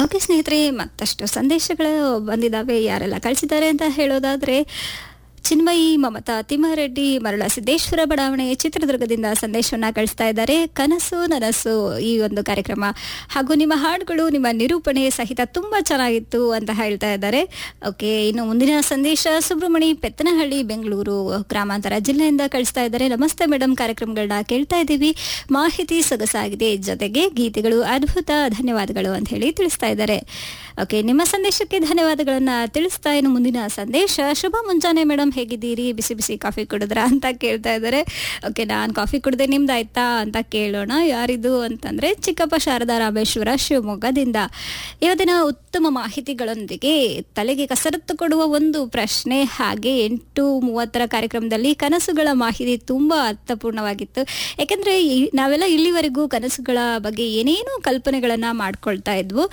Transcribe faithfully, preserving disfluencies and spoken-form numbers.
Okay ಸ್ನೇಹಿತರೆ, ಮತ್ತಷ್ಟು ಸಂದೇಶಗಳು ಬಂದಿದ್ದಾವೆ. ಯಾರೆಲ್ಲ ಕಳಿಸಿದ್ದಾರೆ ಅಂತ ಹೇಳೋದಾದರೆ, ಚಿನ್ಮಯಿ ಮಮತಾ ತಿಮ್ಮಾರೆಡ್ಡಿ ಮರಳ ಸಿದ್ದೇಶ್ವರ ಬಡಾವಣೆ ಚಿತ್ರದುರ್ಗದಿಂದ ಸಂದೇಶವನ್ನು ಕಳಿಸ್ತಾ ಇದ್ದಾರೆ. ಕನಸು ನನಸು ಈ ಒಂದು ಕಾರ್ಯಕ್ರಮ ಹಾಗೂ ನಿಮ್ಮ ಹಾಡುಗಳು, ನಿಮ್ಮ ನಿರೂಪಣೆ ಸಹಿತ ತುಂಬ ಚೆನ್ನಾಗಿತ್ತು ಅಂತ ಹೇಳ್ತಾ ಇದ್ದಾರೆ. ಓಕೆ, ಇನ್ನು ಮುಂದಿನ ಸಂದೇಶ ಸುಬ್ರಹ್ಮಣಿ ಪೆತ್ತನಹಳ್ಳಿ ಬೆಂಗಳೂರು ಗ್ರಾಮಾಂತರ ಜಿಲ್ಲೆಯಿಂದ ಕಳಿಸ್ತಾ ಇದ್ದಾರೆ. ನಮಸ್ತೆ ಮೇಡಮ್, ಕಾರ್ಯಕ್ರಮಗಳನ್ನ ಕೇಳ್ತಾ ಇದ್ದೀವಿ, ಮಾಹಿತಿ ಸೊಗಸಾಗಿದೆ, ಜೊತೆಗೆ ಗೀತೆಗಳು ಅದ್ಭುತ, ಧನ್ಯವಾದಗಳು ಅಂತ ಹೇಳಿ ತಿಳಿಸ್ತಾ ಇದ್ದಾರೆ. ಓಕೆ, ನಿಮ್ಮ ಸಂದೇಶಕ್ಕೆ ಧನ್ಯವಾದಗಳನ್ನು ತಿಳಿಸ್ತಾ ಇನ್ನು ಮುಂದಿನ ಸಂದೇಶ, ಶುಭ ಮುಂಜಾನೆ ಮೇಡಮ್, ಹೇಗಿದ್ದೀರಿ, ಬಿಸಿ ಬಿಸಿ ಕಾಫಿ ಕುಡಿದ್ರ ಅಂತ ಕೇಳ್ತಾ ಇದ್ದಾರೆ. ಓಕೆ, ನಾನು ಕಾಫಿ ಕುಡ್ದೆ, ನಿಮ್ದಾಯ್ತಾ ಅಂತ ಕೇಳೋಣ. ಯಾರಿದು ಅಂತಂದ್ರೆ ಚಿಕ್ಕಪ್ಪ ಶಾರದಾ ರಾಮೇಶ್ವರ ಶಿವಮೊಗ್ಗದಿಂದ. ಇವತ್ತಿನ ಉತ್ತಮ ಮಾಹಿತಿಗಳೊಂದಿಗೆ ತಲೆಗೆ ಕಸರತ್ತು ಕೊಡುವ ಒಂದು ಪ್ರಶ್ನೆ, ಹಾಗೆ ಎಂಟು ಮೂವತ್ತರ ಕಾರ್ಯಕ್ರಮದಲ್ಲಿ ಕನಸುಗಳ ಮಾಹಿತಿ ತುಂಬಾ ಅರ್ಥಪೂರ್ಣವಾಗಿತ್ತು. ಯಾಕೆಂದ್ರೆ ನಾವೆಲ್ಲ ಇಲ್ಲಿವರೆಗೂ ಕನಸುಗಳ ಬಗ್ಗೆ ಏನೇನೋ ಕಲ್ಪನೆಗಳನ್ನ ಮಾಡ್ಕೊಳ್ತಾ ಇದ್ವು.